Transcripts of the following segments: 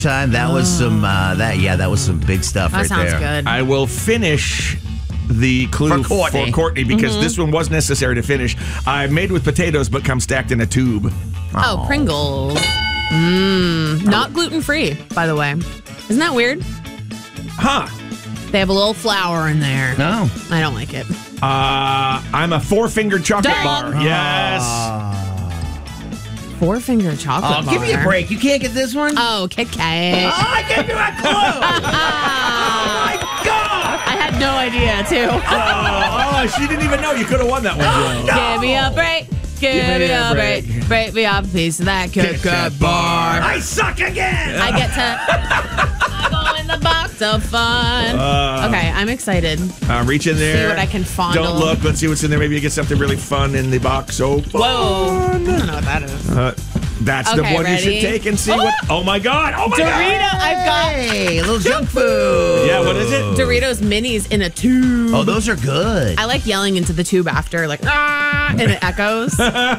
Time. That was some. That was some big stuff That sounds good. I will finish the clue for Courtney because this one was necessary to finish. Made with potatoes, but come stacked in a tube. Oh, Pringles. Not gluten-free, by the way. Isn't that weird? Huh. They have a little flour in there. No. I don't like it. I'm a 4-fingered chocolate bar. Yes. Four-finger chocolate bar. Give me a break. You can't get this one? Oh, Kit Kat. I gave you a clue. Oh, my God. I had no idea, too. She didn't even know. You could have won that one, Joe. No. Give me a break. Give me a break. Break me off a piece of that Kit Kat bar. I suck again. I get to go in the box of fun. Okay, I'm excited. Reach in there. See what I can fondle. Don't look. Let's see what's in there. Maybe you get something really fun in the box. So fun. Whoa. I don't know what that is. That's the one ready? you should take and see what. Oh my God! Oh my God! Dorito, I've got Hey, a little junk food. Yeah, what is it? Doritos minis in a tube. Oh, those are good. I like yelling into the tube after, like, and it echoes.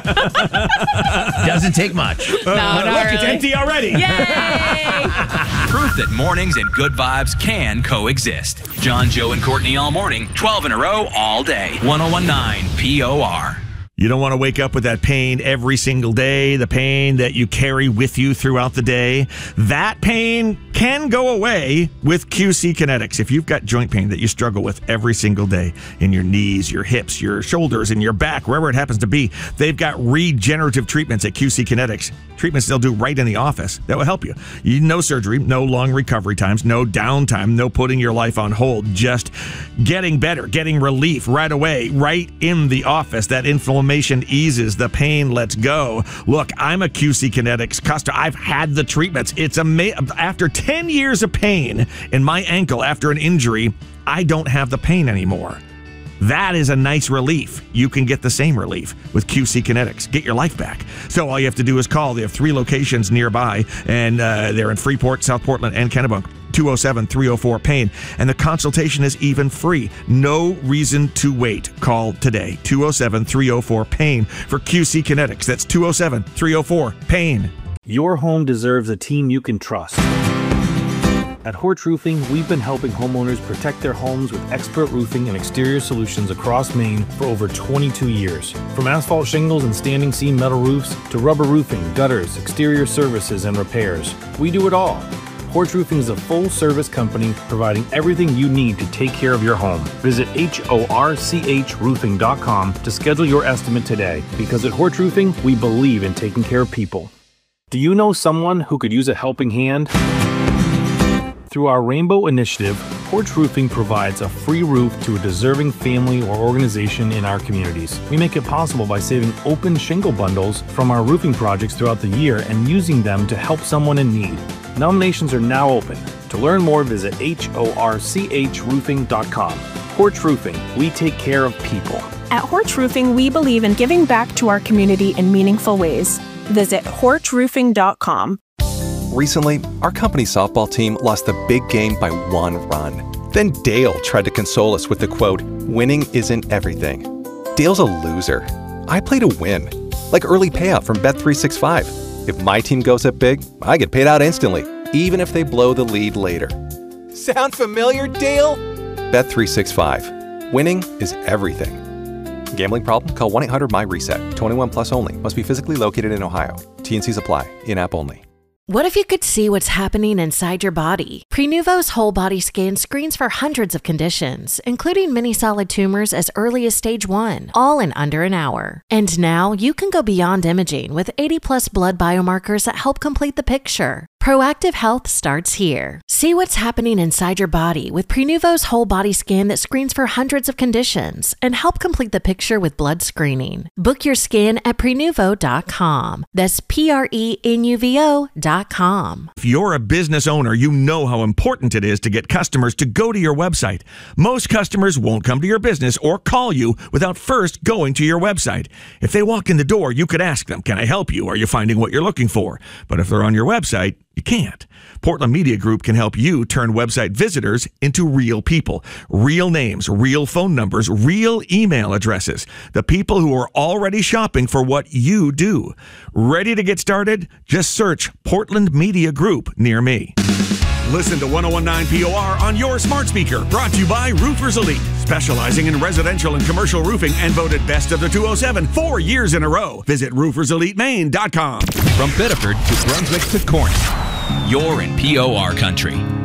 Doesn't take much. Look, it's empty already. Yay! Proof that mornings and good vibes can coexist. John, Joe, and Courtney all morning, 12 in a row, all day. 101.9 POR. You don't want to wake up with that pain every single day, the pain that you carry with you throughout the day. That pain can go away with QC Kinetics. If you've got joint pain that you struggle with every single day in your knees, your hips, your shoulders, and your back, wherever it happens to be, they've got regenerative treatments at QC Kinetics. Treatments they'll do right in the office that will help you. No surgery, no long recovery times, no downtime, no putting your life on hold, just getting better, getting relief right away, right in the office. That inflammation eases, the pain lets go. Look, I'm a QC Kinetics customer. I've had the treatments. It's amazing. After 10 years of pain in my ankle after an injury, I don't have the pain anymore. That is a nice relief. You can get the same relief with QC Kinetics. Get your life back. So all you have to do is call. They have 3 locations nearby, and they're in Freeport, South Portland, and Kennebunk. 207-304-PAIN. And the consultation is even free. No reason to wait. Call today. 207-304-PAIN for QC Kinetics. That's 207-304-PAIN. Your home deserves a team you can trust. At Horch Roofing, we've been helping homeowners protect their homes with expert roofing and exterior solutions across Maine for over 22 years. From asphalt shingles and standing seam metal roofs to rubber roofing, gutters, exterior services, and repairs, we do it all. Horch Roofing is a full-service company providing everything you need to take care of your home. Visit HORCHroofing.com to schedule your estimate today, because at Horch Roofing, we believe in taking care of people. Do you know someone who could use a helping hand? Through our Rainbow Initiative, Horch Roofing provides a free roof to a deserving family or organization in our communities. We make it possible by saving open shingle bundles from our roofing projects throughout the year and using them to help someone in need. Nominations are now open. To learn more, visit HORCHroofing.com. Horch Roofing, we take care of people. At Horch Roofing, we believe in giving back to our community in meaningful ways. Visit HorchRoofing.com. Recently, our company softball team lost the big game by 1 run. Then Dale tried to console us with the quote, "Winning isn't everything." Dale's a loser. I play to win, like early payout from Bet365. If my team goes up big, I get paid out instantly, even if they blow the lead later. Sound familiar, Dale? Bet365. Winning is everything. Gambling problem? Call 1-800-MY-RESET. 21 plus only. Must be physically located in Ohio. T&Cs apply. In-app only. What if you could see what's happening inside your body? Prenuvo's whole body scan screens for hundreds of conditions, including many solid tumors as early as stage 1, all in under an hour. And now you can go beyond imaging with 80+ blood biomarkers that help complete the picture. Proactive health starts here. See what's happening inside your body with Prenuvo's whole body scan that screens for hundreds of conditions and help complete the picture with blood screening. Book your scan at Prenuvo.com. That's Prenuvo.com. If you're a business owner, you know how important it is to get customers to go to your website. Most customers won't come to your business or call you without first going to your website. If they walk in the door, you could ask them, "Can I help you? Are you finding what you're looking for?" But if they're on your website, You can't. Portland Media Group can help you turn website visitors into real people. Real names, real phone numbers, real email addresses. The people who are already shopping for what you do. Ready to get started? Just search Portland Media Group near me. Listen to 1019 POR on your smart speaker. Brought to you by Roofers Elite, specializing in residential and commercial roofing and voted best of the 207 4 years in a row. Visit rooferselitemaine.com. From Biddeford to Brunswick to Corning, you're in POR country.